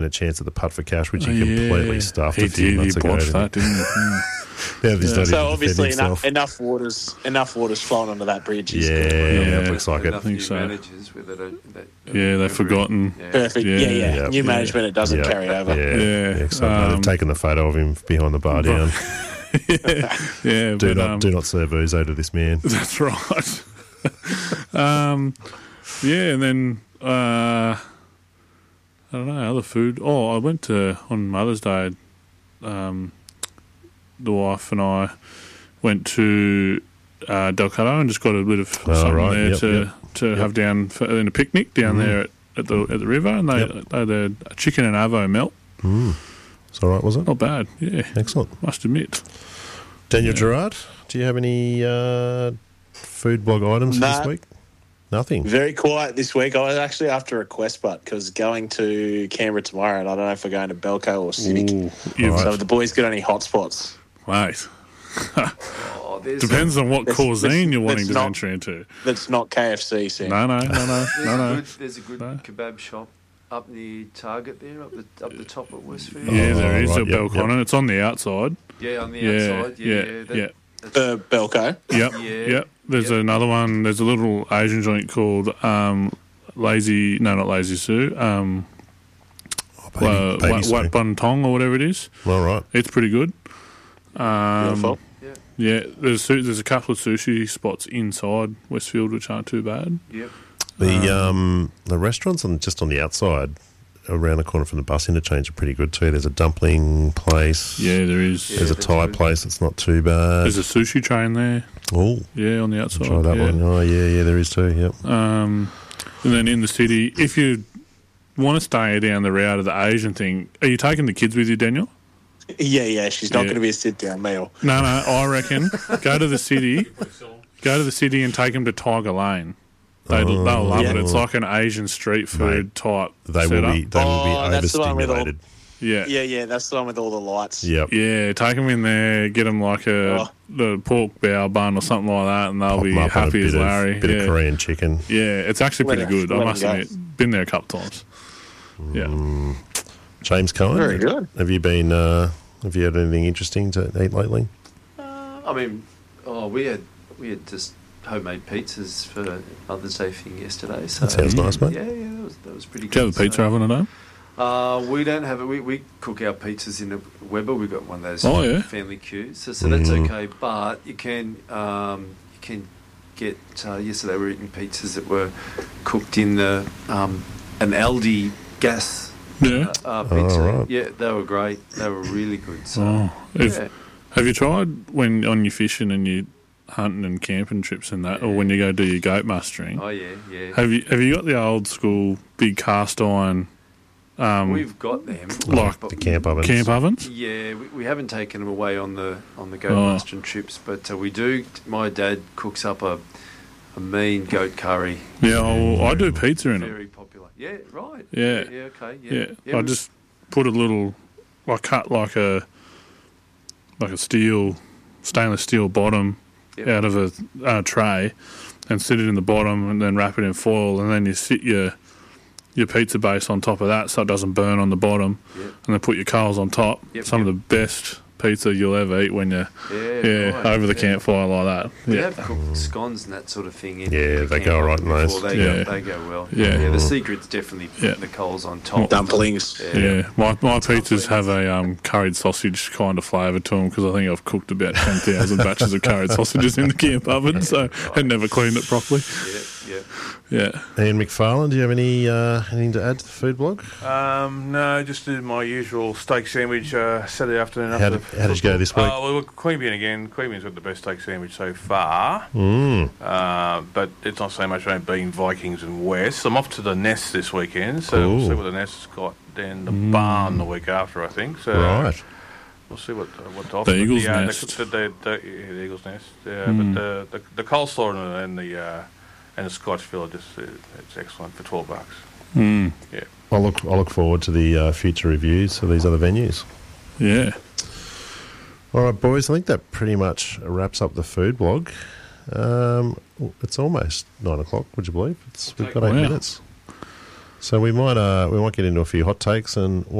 a chance at the putt for cash, which he completely stuffed a few months ago. He botched that, didn't he? So obviously enough water's flowing onto that bridge. Yeah, looks like it. I think so. Managers with it, they've forgotten. Yeah. Perfect. Yeah. New management, it doesn't carry over. Yeah. So they've taken the photo of him behind the bar down. Do not serve ouzo to this man. That's right. And then I don't know, other food. I went to on Mother's Day. The wife and I went to Delcado and just got a bit of something there to have down in a picnic down there at the river, and they had a chicken and avo melt. It's all right, was it? Not bad. Yeah, excellent. Must admit. Daniel Gerard, do you have any food blog items for this week? Nothing. Very quiet this week. I was actually after a quest butt because going to Canberra tomorrow, and I don't know if we're going to Belco or Civic. So the boys get any hot spots. Mate. Depends on what cuisine you're wanting to venture into. That's not KFC, Sam. No. There's a good kebab shop up near Target there, up the top of Westfield. Yeah, there is at Belconnen. It's on the outside. Yeah, on the outside. Yeah. Belco. Yep. There's another one. There's a little Asian joint called Lazy Sue. Wat Bun Tong or whatever it is. All right. It's pretty good. Beautiful. Yeah, there's a couple of sushi spots inside Westfield which aren't too bad. Yep. The restaurants just on the outside, around the corner from the bus interchange, are pretty good too. There's a dumpling place. Yeah, there is. There's a Thai place that's not too bad. There's a sushi train there. Oh, yeah, on the outside. Try that one. Oh, yeah, there is too. Yep. And then in the city, if you want to stay down the route of the Asian thing, are you taking the kids with you, Daniel? Yeah. She's not going to be a sit-down meal. No. I reckon go to the city and take them to Tiger Lane. They'll love it. It's like an Asian street food type. They will be overstimulated. Yeah, that's the one with all the lights. Yep. Yeah, take them in there, get them like the pork bao bun or something like that, and they'll be happy as Larry. Bit of Korean chicken. Yeah, it's actually pretty good. I must admit, been there a couple times. Yeah. James Cohen, very good. Have you had anything interesting to eat lately? We had just homemade pizzas for Mother's Day thing yesterday. So that sounds nice, mate. Yeah, that was pretty good. Do you have a pizza oven at home? We don't have it. We cook our pizzas in a Weber. We've got one of those family queues, so that's okay. But you can get. Yesterday we were eating pizzas that were cooked in the an Aldi gas. Pizza. Right. Yeah, they were great. They were really good. So, have you tried when on your fishing and you hunting and camping trips and that, or when you go do your goat mustering? Oh yeah. Have you got the old school big cast iron? We've got them, like the camp ovens. Camp ovens. Yeah, we haven't taken them away on the goat mustering trips, but we do. My dad cooks up a mean goat curry. Yeah, I do pizza in it. Very popular. Yeah, right. Yeah. Yeah. Okay. Yeah. I just put a little. I cut like a stainless steel bottom out of a tray, and sit it in the bottom, and then wrap it in foil, and then you sit your pizza base on top of that so it doesn't burn on the bottom, and then put your coals on top. Some of the best pizza you'll ever eat when you're over the campfire like that. We have cooked scones and that sort of thing. They go right in those. They go well. Yeah, the secret's definitely putting the coals on top. Dumplings. My pizzas have a curried sausage kind of flavour to them because I think I've cooked about 10,000 batches of curried sausages in the camp oven, so I never cleaned it properly. Yeah. Ian McFarlane, do you have anything to add to the food blog? No, just did my usual steak sandwich Saturday afternoon. How did you go this week? We were Queanbeyan again. Queanbeyan's got the best steak sandwich so far. But it's not so much about being Vikings and West. I'm off to the Nest this weekend, so we'll see what the Nest has got. Then the Barn the week after, I think. So right. We'll see what to offer. The Eagle's Nest. The Eagle's Nest. Yeah, but the coleslaw and the Scotch fillet, it's excellent for $12. Yeah. I'll look forward to the future reviews of these other venues. Yeah. All right, boys. I think that pretty much wraps up the food blog. It's almost 9 o'clock. Would you believe? We've got 8 minutes. So we might get into a few hot takes and